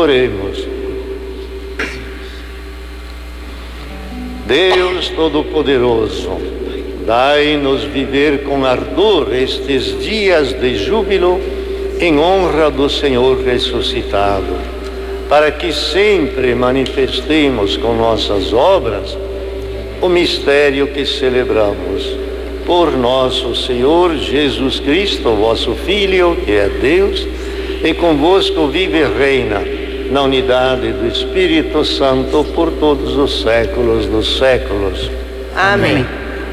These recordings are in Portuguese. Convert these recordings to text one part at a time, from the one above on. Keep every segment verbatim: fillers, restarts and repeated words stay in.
Oremos. Deus Todo-Poderoso, dai-nos viver com ardor estes dias de júbilo em honra do Senhor ressuscitado, para que sempre manifestemos com nossas obras o mistério que celebramos. Por nosso Senhor Jesus Cristo, vosso Filho, que é Deus, e convosco vive e reina, na unidade do Espírito Santo, por todos os séculos dos séculos. Amém.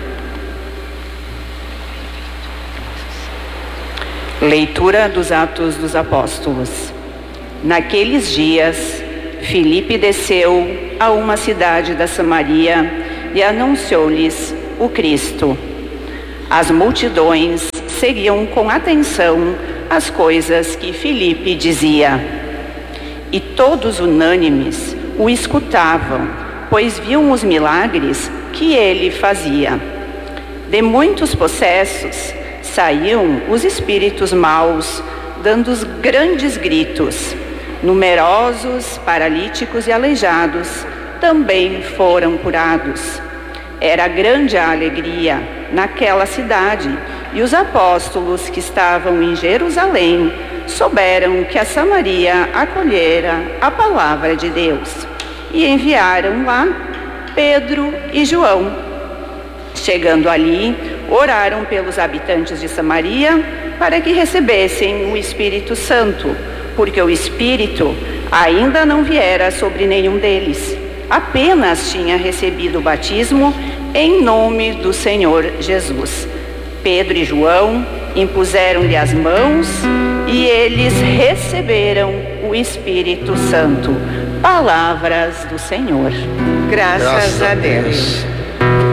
Leitura dos Atos dos Apóstolos. Naqueles dias, Filipe desceu a uma cidade da Samaria e anunciou-lhes o Cristo. As multidões seguiam com atenção as coisas que Filipe dizia. E todos unânimes o escutavam, pois viam os milagres que ele fazia. De muitos possessos saíam os espíritos maus, dando grandes gritos. Numerosos paralíticos e aleijados também foram curados. Era grande a alegria naquela cidade, e os apóstolos que estavam em Jerusalém souberam que a Samaria acolhera a palavra de Deus e enviaram lá Pedro e João. Chegando ali, oraram pelos habitantes de Samaria para que recebessem o Espírito Santo, porque o Espírito ainda não viera sobre nenhum deles, apenas tinha recebido o batismo em nome do Senhor Jesus. Pedro e João impuseram-lhe as mãos e eles receberam o Espírito Santo. Palavras do Senhor. Graças, Graças a Deus.